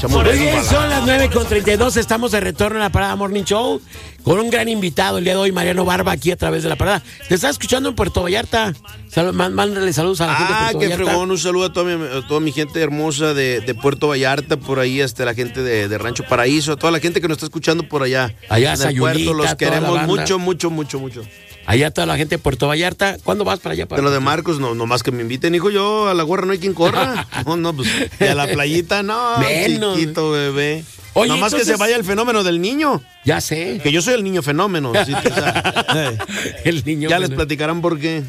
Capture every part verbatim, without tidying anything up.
Muy bien, son las nueve con treinta y dos, estamos de retorno en la Parada Morning Show con un gran invitado el día de hoy, Mariano Barba, aquí a través de la Parada. Te estás escuchando en Puerto Vallarta. Sal, mándale saludos a la ah, gente de Puerto Vallarta. Ah, qué fregón, un saludo a toda mi, a toda mi gente hermosa de, de Puerto Vallarta, por ahí hasta la gente de, de Rancho Paraíso, a toda la gente que nos está escuchando por allá. Allá en el puerto, los queremos mucho, mucho, mucho, mucho. Allá toda la gente de Puerto Vallarta. ¿Cuándo vas para allá? Para de lo de Marcos, no, nomás que me inviten, hijo, yo a la gorra no hay quien corra. No, no, pues, y a la playita, no, menos. Chiquito, bebé. Oye, nomás entonces, que se vaya el fenómeno del niño. Ya sé. Que yo soy el niño fenómeno. ¿Sí? O sea, el niño ya fenómeno. Les platicarán por qué.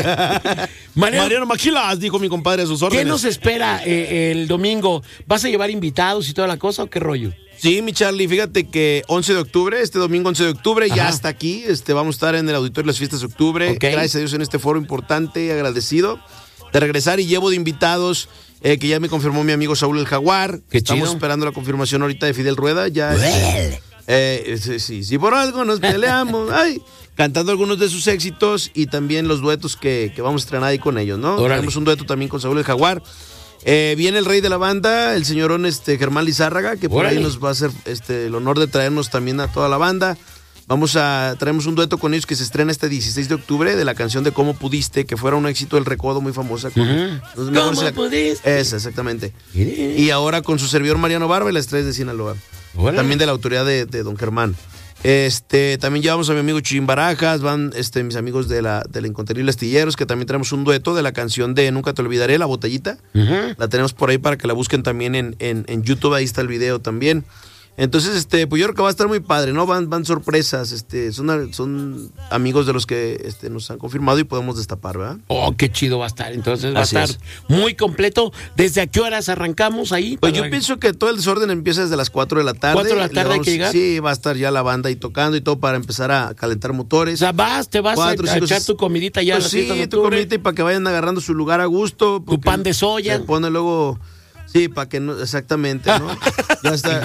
Mariano, Mariano Maquilas, dijo mi compadre a sus órdenes. ¿Qué nos espera eh, el domingo? ¿Vas a llevar invitados y toda la cosa o qué rollo? Sí, mi Charlie, fíjate que once de octubre, este domingo once de octubre, Ajá. ya está aquí. Este, vamos a estar en el Auditorio de las Fiestas de Octubre. Okay. Gracias a Dios en este foro importante, agradecido de regresar y llevo de invitados. Eh, que ya me confirmó mi amigo Saúl el Jaguar. Qué Estamos chido. esperando la confirmación ahorita de Fidel Rueda. Ya. Well. Eh, sí, sí, sí, por algo nos peleamos. Ay, cantando algunos de sus éxitos y también los duetos que, que vamos a estrenar ahí con ellos, ¿no? Órale. Tenemos un dueto también con Saúl el Jaguar. Eh, viene el rey de la banda, el señorón este, Germán Lizárraga, que por Órale. ahí nos va a hacer este, el honor de traernos también a toda la banda. Vamos a, traemos un dueto con ellos que se estrena este dieciséis de octubre de la canción de Cómo Pudiste, que fuera un éxito del recodo muy famosa. Con, uh-huh. ¿Cómo sea, pudiste? Esa, exactamente. Y ahora con su servidor Mariano Barba y las tres de Sinaloa. Órale. También de la autoridad de, de don Germán. Este, también llevamos a mi amigo Chuyin Barajas, van este, mis amigos de la, de la Incontrastable Astilleros, que también tenemos un dueto de la canción de Nunca te olvidaré, La Botellita. Uh-huh. La tenemos por ahí para que la busquen también en, en, en YouTube, ahí está el video también. Entonces, este, pues yo creo que va a estar muy padre, ¿no? Van, van sorpresas, este, son, son amigos de los que este, nos han confirmado y podemos destapar, ¿verdad? Oh, qué chido va a estar, entonces va Así a estar es. muy completo. ¿Desde a qué horas arrancamos ahí? Pues yo pienso que todo el desorden empieza desde las cuatro de la tarde. ¿cuatro de la tarde hay que llegar? Sí, va a estar ya la banda ahí tocando y todo para empezar a calentar motores. O sea, vas, te vas cuatro, a, cinco, a echar tu comidita ya. Pues sí, tu comidita y para que vayan agarrando su lugar a gusto. Tu pan de soya. Se pone luego... Sí, para que no, exactamente, ¿no? Ya está.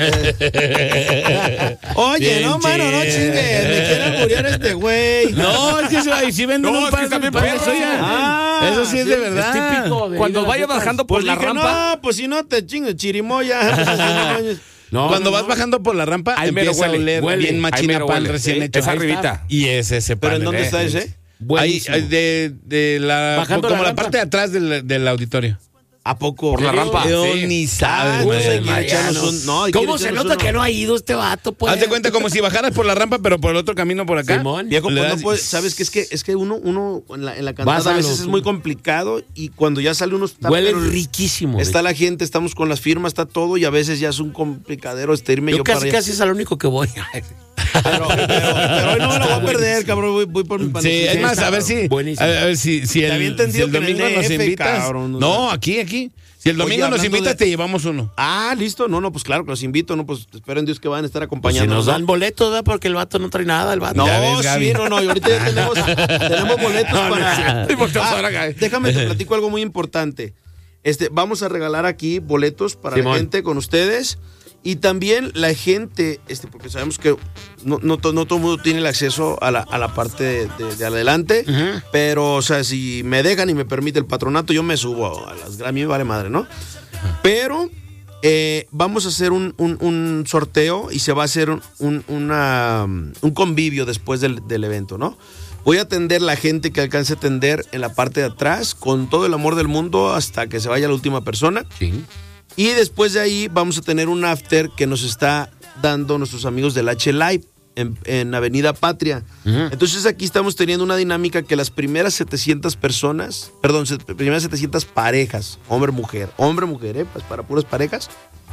Eh. Oye, bien, no, mano, no chingues. Me quiere alburear este güey. No, es que si sí venden no, un pan, es que pan de soya. Ah, eso sí es de verdad. Es típico de Cuando vaya bajando por pues la dije, rampa. No, pues si no te chingues, chirimoya. No, Cuando no, vas no. bajando por la rampa, ahí empieza huele, a oler huele, bien machina pan recién sí, hecho. Esa arribita. Y es ese pan. ¿Pero en dónde eh, está ese? Ahí, de, de la, bajando como la, la parte de atrás del, del auditorio. ¿A poco? Por la rampa. Yo sí. ni sabes. Un, no, ¿cómo se nota uno? Que no ha ido este vato? Pues? Haz de cuenta como si bajaras por la rampa, pero por el otro camino por acá. Simón. Viejo, pues no puede, sabes que es que es que uno, uno en la, en la cantada a veces es muy complicado y cuando ya sale uno está huele pero, riquísimo. Está la gente, estamos con las firmas, está todo y a veces ya es un complicadero este irme yo, yo casi, para casi es al único que voy. Pero, pero, pero hoy no me lo voy a perder, cabrón. Voy, voy por mi pan. Sí, es más, a ver si, a ver si, si el, si el domingo nos invitas. Cabrón, no, no aquí, aquí. Si el domingo Oye, nos invitas, de... te llevamos uno. Ah, listo. No, no, pues claro que los invito. No, pues esperen Dios que van a estar acompañando. Pues si nos dan boletos, ¿verdad? Porque el vato no trae nada, el vato. No, ves, sí, no, no. Y ahorita ya tenemos, tenemos boletos no, para. No, ah, déjame te platico algo muy importante. Este, vamos a regalar aquí boletos para Simón. La gente con ustedes. Y también la gente, este, porque sabemos que no, no, no todo el mundo tiene el acceso a la, a la parte de, de, de adelante, uh-huh. pero, o sea, si me dejan y me permite el patronato, yo me subo a las... A mí me vale madre, ¿no? Uh-huh. Pero eh, vamos a hacer un, un, un sorteo y se va a hacer un, un, una, un convivio después del, del evento, ¿no? Voy a atender la gente que alcance a atender en la parte de atrás, con todo el amor del mundo, hasta que se vaya la última persona. Sí. Y después de ahí vamos a tener un after que nos está dando nuestros amigos del H Live en, en Avenida Patria. Uh-huh. Entonces aquí estamos teniendo una dinámica que las primeras setecientas personas, perdón, primeras setecientas parejas, hombre-mujer, hombre-mujer, ¿eh? Pues para puras parejas,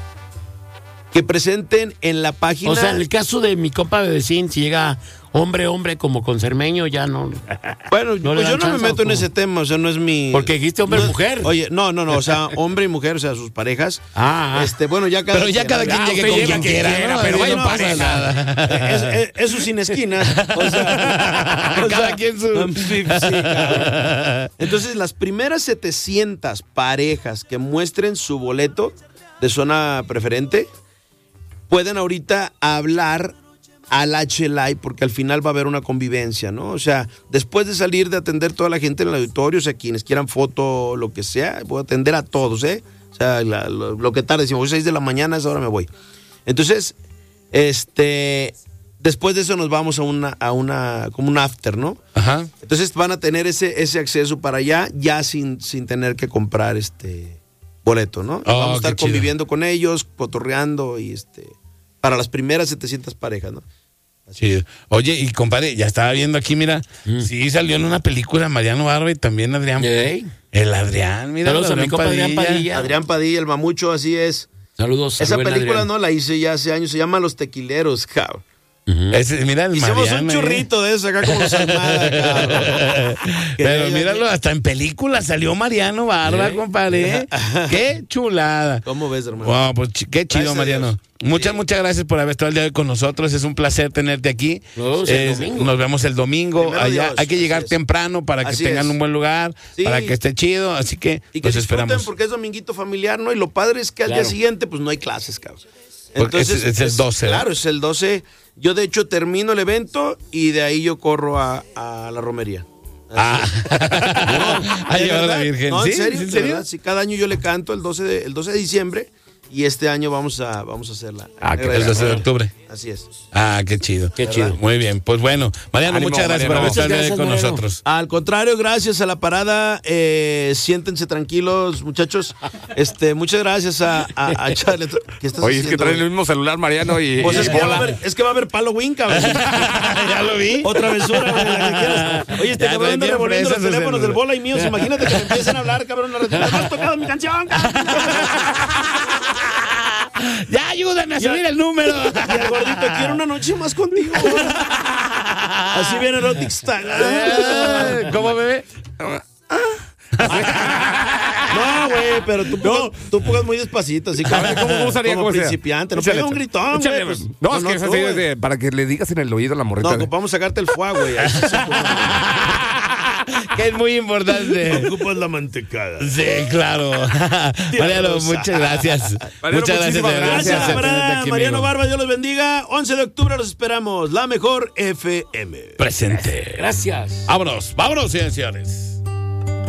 que presenten en la página. O sea, en el caso de mi compa Bebecín, si llega hombre, hombre, como con cermeño, ya no. Bueno, no pues yo no me meto en ese tema, o sea, no es mi. Porque dijiste hombre, no, mujer. Oye, no, no, no, o sea, hombre y mujer, o sea, sus parejas. Ah, este, bueno, ya cada. Pero ya cada quien llegue con quien quiera, quiera ¿no? pero vaya no pasa nada. Es, es, eso sin esquinas. O sea, o cada sea, quien su. Sí, sí, entonces, las primeras setecientas parejas que muestren su boleto de zona preferente pueden ahorita hablar al H Live, porque al final va a haber una convivencia, ¿no? O sea, después de salir de atender toda la gente en el auditorio, o sea, quienes quieran foto, lo que sea, voy a atender a todos, ¿eh? O sea, la, lo, lo que tarde, si me voy a seis de la mañana, a esa hora me voy. Entonces, este, después de eso nos vamos a una, a una, como un after, ¿no? Ajá. Entonces van a tener ese, ese acceso para allá, ya sin, sin tener que comprar este boleto, ¿no? Oh, vamos a estar qué chido. conviviendo con ellos, cotorreando y este, para las primeras setecientas parejas, ¿no? Sí. Oye, y compadre, ya estaba viendo aquí, mira, mm. sí salió en una película Mariano Barba y también Adrián. ¿Eh? El Adrián, mira. Saludos a mi compa Adrián Padilla. Adrián Padilla, el mamucho, así es. Saludos. Esa película Adrián. no la hice ya hace años, se llama Los Tequileros, cabrón. Uh-huh. Ese, mira el Hicimos Mariano, un churrito eh. de eso acá como los Armada, cabrón. Pero que míralo, hasta en película salió Mariano Barba, ¿eh? Compadre. Qué chulada. ¿Cómo ves, hermano? Wow, pues qué chido, gracias, Mariano. Muchas, sí. muchas gracias por haber estado el día de hoy con nosotros. Es un placer tenerte aquí. No, eh, nos vemos el domingo. Primero allá Dios, hay que llegar temprano para que así tengan es. un buen lugar, sí. para que esté chido. Así que, y que los esperamos. Porque es dominguito familiar, ¿no? Y lo padre es que al claro. día siguiente, pues no hay clases, cabrón. Entonces, es, es el doce. Es, claro, es el doce. Yo, de hecho, termino el evento y de ahí yo corro a, a la romería. Ah. no, a llevar a la Virgen. No, ¿en ¿Sí? serio? ¿En serio? Sí, cada año yo le canto el doce de, el doce de diciembre. Y este año vamos a, vamos a hacerla. Ah, que el doce de octubre. Así es. Ah, qué chido. Qué chido. Muy bien. Pues bueno, Mariano, Ánimo, muchas gracias Mariano. por haber estado con Mariano. nosotros. Al contrario, gracias a la parada. Eh, siéntense tranquilos, muchachos. Este, muchas gracias a, a, a Charlie. ¿Qué estás Oye, haciendo? Es que trae el mismo celular, Mariano, y. Pues y es, que va a haber, es que va a haber Halloween, cabrón. Ya lo vi. Otra travesura, güey, la que quieras. Oye, este cabrón anda revolviendo los teléfonos del bola y míos. Imagínate que me empiecen a hablar, cabrón. No has tocado mi canción, cabrón. Ya ayúdame a subir el número. Y el gordito, quiero una noche más contigo. Así viene Erotic Style. ¿Cómo, bebé? No, güey, pero tú, no. tú pongas muy despacito, así como, ¿Cómo, cómo sería, como como principiante. No pega un gritón, güey. Pues, no, no, es que no, es así tú, de, para que le digas en el oído a la morrita. No, ocupamos sacarte el foie, güey. Que es muy importante. Ocupas la mantecada. Sí, claro. Mariano, muchas gracias. Mariano, muchas gracias. Gracias, gracias para Mariano Barba, Dios los bendiga. once de octubre los esperamos. La mejor F M. Presente. Gracias. Vámonos, vámonos, señores.